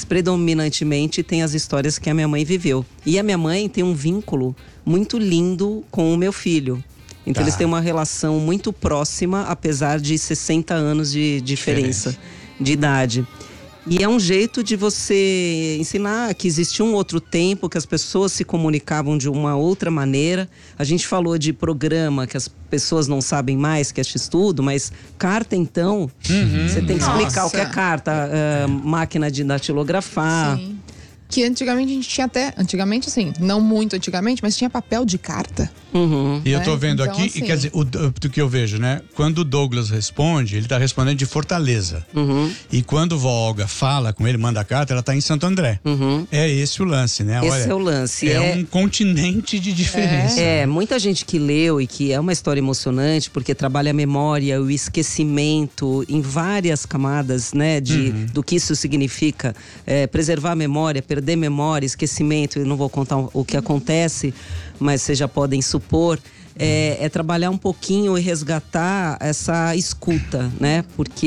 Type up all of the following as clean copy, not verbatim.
predominantemente tem as histórias que a minha mãe viveu. E a minha mãe tem um vínculo muito lindo com o meu filho. Então eles têm uma relação muito próxima, apesar de 60 anos de diferença de idade. E é um jeito de você ensinar que existia um outro tempo, que as pessoas se comunicavam de uma outra maneira. A gente falou de programa, que as pessoas não sabem mais, que é X-Tudo, mas carta, então, você tem que explicar o que é carta, máquina de datilografar. Sim. Que antigamente a gente tinha até, antigamente assim, não muito antigamente, mas tinha papel de carta. E eu tô vendo então, aqui, assim, e quer dizer, do que eu vejo, né? Quando o Douglas responde, ele tá respondendo de Fortaleza. E quando vó Olga fala com ele, manda a carta, ela tá em Santo André. É esse o lance, né? Esse é o lance. É um continente de diferença. Muita gente que leu e que é uma história emocionante, porque trabalha a memória, o esquecimento em várias camadas, né? Do que isso significa. Preservar a memória, perder memória, esquecimento. Eu não vou contar o que acontece, mas vocês já podem supor. É trabalhar um pouquinho e resgatar essa escuta, né?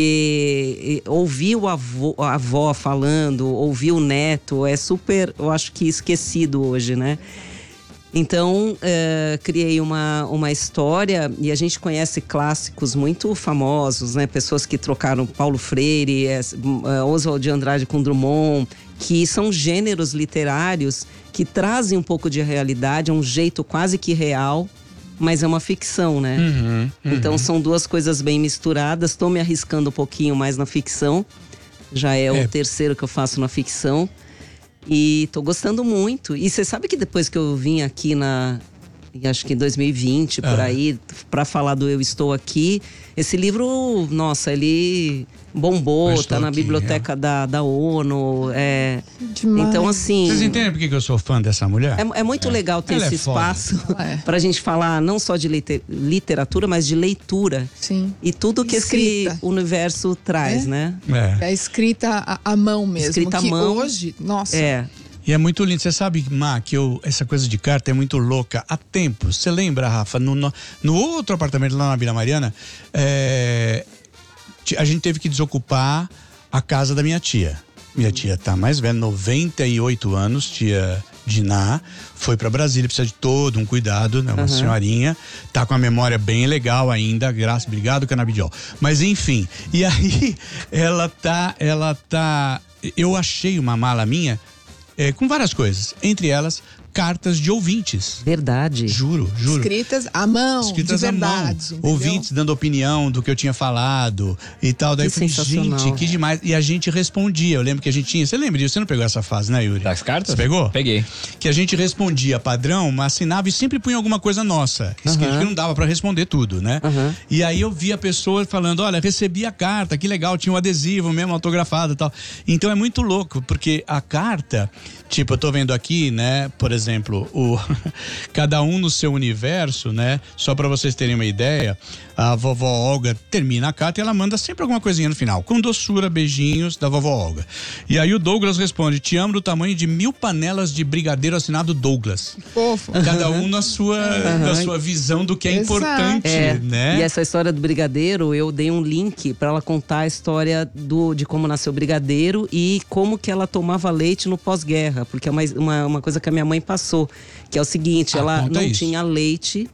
Porque ouvir a avó falando, ouvir o neto é super, eu acho que esquecido hoje, né? Então, criei uma história e a gente conhece clássicos muito famosos, né? Pessoas que trocaram Paulo Freire, Oswald de Andrade com Drummond, que são gêneros literários que trazem um pouco de realidade, é um jeito quase que real, mas é uma ficção, né? Então são duas coisas bem misturadas. Estou me arriscando um pouquinho mais na ficção. Já é o terceiro que eu faço na ficção. E tô gostando muito. E você sabe que depois que eu vim aqui acho que em 2020, por aí, pra falar do Eu Estou Aqui, esse livro, nossa, ele bombou, tá na biblioteca da ONU. Então, assim... Vocês entendem por que eu sou fã dessa mulher? É muito legal ter esse espaço pra gente falar não só de literatura, mas de leitura. Sim. E tudo que esse universo traz, né? É escrita à mão mesmo. Escrita à mão. Hoje, nossa... E é muito lindo. Você sabe, Má, que essa coisa de carta é muito louca há tempos. Você lembra, Rafa, no outro apartamento lá na Vila Mariana, a gente teve que desocupar a casa da minha tia. Minha tia tá mais velha, 98 anos, tia Diná, foi pra Brasília, precisa de todo um cuidado, né? Uma senhorinha, tá com a memória bem legal ainda, obrigado, canabidiol. Mas enfim, e aí ela tá, eu achei uma mala minha com várias coisas, entre elas cartas de ouvintes. Verdade. Juro. Escritas à mão, escritas de verdade, à mão. entendeu? Ouvintes dando opinião do que eu tinha falado e tal. Daí eu falei, gente, que demais. E a gente respondia. Eu lembro que a gente tinha... Você lembra disso? Você não pegou essa fase, né, Yuri? Das cartas? Você pegou? Peguei. Que a gente respondia padrão, mas assinava e sempre punha alguma coisa nossa. Escrito que não dava pra responder tudo, né? E aí eu via a pessoa falando, olha, recebi a carta, que legal, tinha um adesivo mesmo autografado e tal. Então é muito louco, porque a carta... Tipo, eu tô vendo aqui, né, por exemplo, cada um no seu universo, né, só pra vocês terem uma ideia, a vovó Olga termina a carta e ela manda sempre alguma coisinha no final, com doçura, beijinhos da vovó Olga. E aí o Douglas responde, te amo do tamanho de 1000 panelas de brigadeiro assinado Douglas. Fofo. Cada um na sua visão do que é importante, né? E essa história do brigadeiro, eu dei um link pra ela contar a história de como nasceu o brigadeiro e como que ela tomava leite no pós-guerra. Porque é uma coisa que a minha mãe passou, que é o seguinte, ela não tinha leite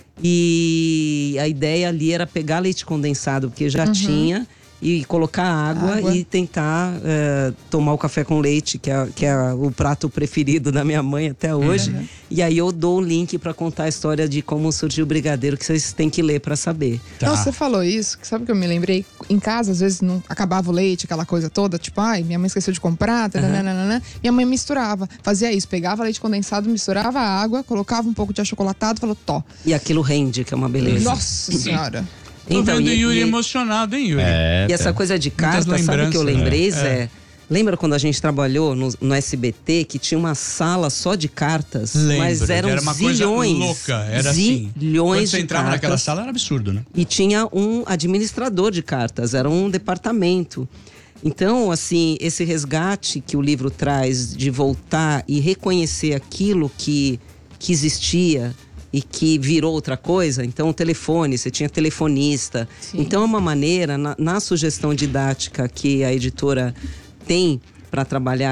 e a ideia ali era pegar leite condensado, porque já tinha, e colocar água e tentar tomar o café com leite, que é o prato preferido da minha mãe até hoje. E aí eu dou o link pra contar a história de como surgiu o brigadeiro, que vocês têm que ler pra saber. Não, você falou isso, que sabe que eu me lembrei? Em casa, às vezes, não acabava o leite, aquela coisa toda, tipo, minha mãe esqueceu de comprar, minha mãe misturava, fazia isso, pegava leite condensado, misturava a água, colocava um pouco de achocolatado, falou, E aquilo rende, que é uma beleza. Nossa Senhora! Tô vendo o Yuri emocionado, hein, Yuri? E essa coisa de carta, sabe o que eu lembrei, Zé? Lembra quando a gente trabalhou no SBT, que tinha uma sala só de cartas? Lembro, mas eram era uma zilhões, coisa louca, era assim. Zilhões quando você de entrava cartas, naquela sala era absurdo, né? E tinha um administrador de cartas, era um departamento. Então, assim, esse resgate que o livro traz de voltar e reconhecer aquilo que existia e que virou outra coisa. Então, o telefone, você tinha telefonista. Sim. Então, é uma maneira, na sugestão didática que a editora tem para trabalhar